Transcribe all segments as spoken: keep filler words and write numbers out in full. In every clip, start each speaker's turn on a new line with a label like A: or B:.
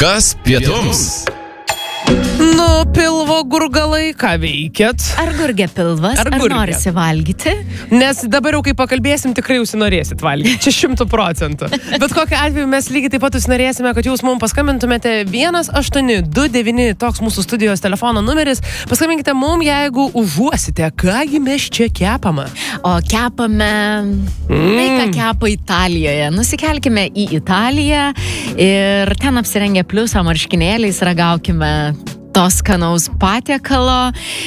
A: Kas pietums?
B: Nu, pilvo gurgalai, ką veikėt?
C: Ar gurgia pilvas, ar,
B: ar
C: norisi valgyti?
B: Nes dabar jau kai pakalbėsim, tikrai jūs norėsit valgyti. Čia šimtų procentų. Bet kokiu atveju mes lygiai taip pat jūs norėsime, kad jūs mums paskambintumėte vienas aštuoni du devyni, toks mūsų studijos telefono numeris. Paskambinkite mums, jeigu užuosite, kągi mes čia kepame.
C: O kepame... Mm. Tai, ką kepa Italijoje. Nusikelkime į Italiją ir ten apsirengę pliuso marškinėliais ragaukime to skanaus patiekalo.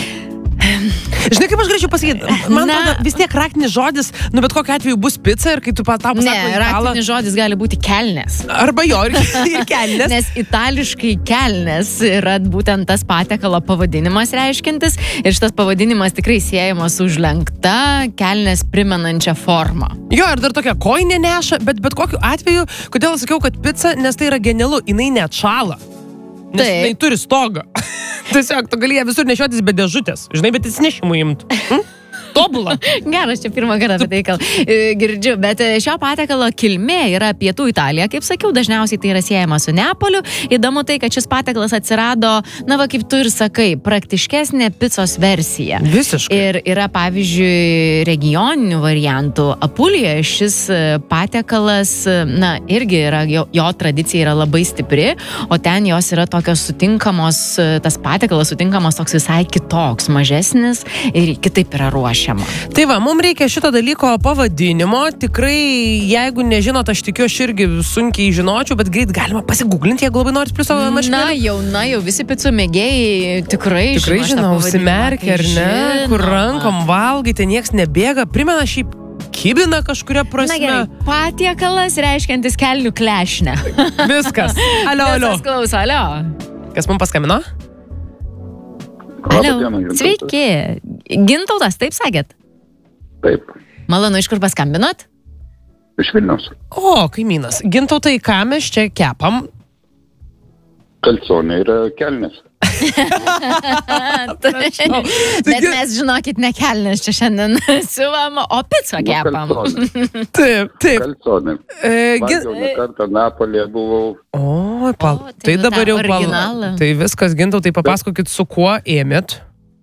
B: Žinai, kaip aš galėčiau pasakyti, man
C: Na,
B: atrodo, vis tiek raktinis žodis, nu bet kokiu atveju bus pica ir kai tu tau pasako
C: Ne,
B: italą,
C: raktinis žodis gali būti kelnes.
B: arba jo, ir, ir kelnes.
C: Nes itališkai kelnes yra būtent tas patiekalo pavadinimas reiškintis ir šitas pavadinimas tikrai siejamas su užlenkta kelnes primenančia forma.
B: Jo, ir dar tokia kojinė neša, bet bet kokiu atveju, kodėl sakiau, kad pica, nes tai yra genialu, jinai neatšąla. Nes
C: Taip.
B: jinai turi stogą. Tiesiog, tu gali ją visur nešiotis be dėžutės. Žinai, bet įsinešimų imt. Hm? Tobula.
C: Geras, čia pirmą kartą apie tai kal. Girdžiu, bet šio patiekalo kilmė yra pietų Italija. Kaip sakiau, dažniausiai tai yra siejama su Neapoliu. Įdomu tai, kad šis patiekalas atsirado, na va, kaip tu ir sakai, praktiškesnė picos versija.
B: Visiškai.
C: Ir yra, pavyzdžiui, regioninių variantų. Apulijoje šis patiekalas, na, irgi yra, jo, jo tradicija yra labai stipri, o ten jos yra tokios sutinkamos, tas patiekalas sutinkamas toks visai kitoks, mažesnis ir kitaip yra ruošiamas.
B: Tai va, mums reikia šito dalyko pavadinimo. Tikrai, jeigu nežinot, aš tikiu, aš irgi sunkiai žinočiau, bet greit galima pasigūglinti, jeigu labai norit pliuso marškinėlių.
C: Na, jau, na, jau visi picų mėgėjai tikrai,
B: Tikrai žinau, užsimerkia, ar ne, kur rankom valgai, tai nieks nebėga. Primena šiaip kibina kažkuria prasme.
C: Na gerai, patiekalas reiškiantis kelnių klešnę.
B: Viskas. Alio, alio.
C: Viskas klauso, alio.
B: Kas mums paskambino?
C: Alio. Sveiki. Gintautas, taip sakėt?
D: Taip,
C: Malonu, iš kur paskambinot?
D: iš Vilniaus.
B: O, kaimynas. Gintautai, ką mes čia kepam?
D: Kalconė yra kelnes.
C: Bet mes, žinokit, ne kelnes čia šiandien siuvam, o picą kepam.
D: Kalconė.
B: Taip, taip.
D: Kalconė.
B: E, gi...
D: Valgiau ne kartą Napolėje buvau.
B: O, pal...
C: O,
B: tai
C: tai nu
B: dabar
C: tą
B: jau pal...
C: originalą.
B: Tai viskas, Gintautai, papasakokit, su kuo ėmėt?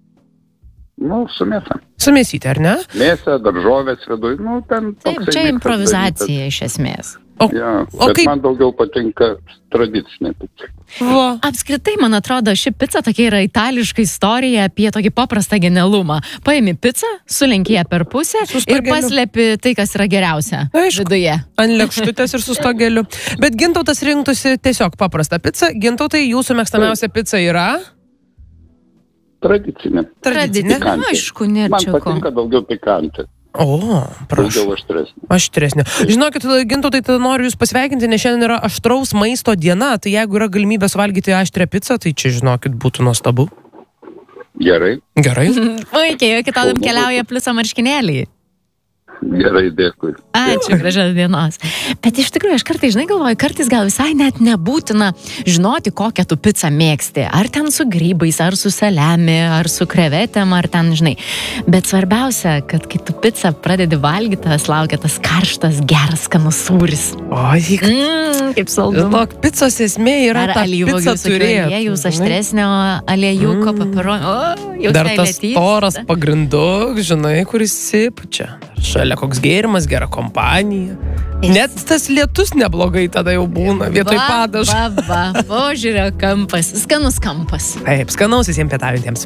D: Nu, su mėsa.
B: Su mėsytė, ar ne?
D: Mėsa, daržovės viduj, nu, ten
C: Taip,
D: toksai
C: čia
D: miksas
C: improvizacija iš esmės.
B: O,
D: darytas. Ja,
B: o
D: bet
B: kaip...
D: man daugiau patinka tradicinė pica.
B: Va.
C: Apskritai, man atrodo, ši pica tokia yra itališka istorija apie tokį paprastą genialumą. Paimi pizzą, sulenki ją per pusę
B: Su
C: ir
B: stogeliu.
C: paslepi tai, kas yra geriausia
B: Aišku.
C: viduje.
B: Ant lėkštutės ir su stogeliu. Bet Gintautas rinktųsi tiesiog paprastą pizzą. Gintautai, jūsų mėgstamiausia pizza yra?
D: Tradicinė.
B: Tradicinė.
D: Pikantė.
C: Aišku, nėra
D: Man
C: čia ko.
D: patinka daugiau pikantė.
B: O, prašau.
D: Daugiau aštresnė.
B: Aštresnė. Žinokit, Gintautai, tai noriu jūs pasveikinti, nes šiandien yra aštraus maisto diena. Tai jeigu yra galimybė suvalgyti aštrią pizzą, tai čia, žinokit, būtų nuostabu.
D: Gerai,
B: Gerai.
C: Puikiai, jau kitam keliauja pliuso marškinėliai.
D: gerai, dėkui.
C: Ačiū, gražios dienos. Bet iš tikrųjų, aš kartais, žinai, galvoju, kartais gal visai net nebūtina žinoti, kokią tu pizzą mėgsti. Ar ten su grybais, ar su saliami, ar su krevetėm, ar ten, žinai. Bet svarbiausia, kad kai tu pizzą pradedi valgyti, tas laukia tas karštas, geras, skanus sūris.
B: O, jeigu...
C: Mmm, kaip saldu.
B: Žinok, pizzos esmė yra
C: Ar
B: tą
C: alyvuogių
B: pizzą turėti.
C: aliejus, aštresnio aliejuko,
B: Mm.
C: papironio. O, jau
B: Dar tas
C: seilėtys.
B: toras pagrindu, žinai, kuris sipučia. Šalia koks gėrimas, gera kompanija.
C: Jis-
B: Net tas lietus neblogai tada jau būna, vietoj
C: Va,
B: padažo.
C: Va, va, požiūrio kampas, skanus kampas.
B: Taip, skanaus visiems pietaujantiems.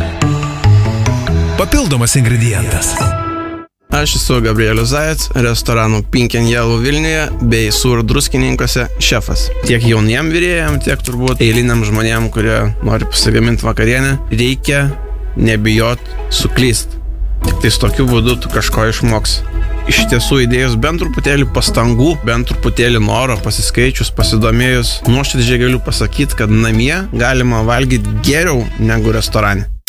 A: Papildomas ingredientas.
E: Aš esu Gabrielius Zajec, restoranų Pink and Yellow Vilniuje bei Sūr Druskininkuose šefas. Tiek jauniem virėjam, tiek turbūt eiliniam žmonėm, kurie nori pasigaminti vakarienę, reikia nebijot suklyst. Tik tais tokiu būdu tu kažko išmoksi. Iš tiesų įdėjus bent truputėlį pastangų, bent truputėlį noro, pasiskaičius, pasidomėjus, nuoširdžiai galiu pasakyti, kad namie galima valgyti geriau negu restorane.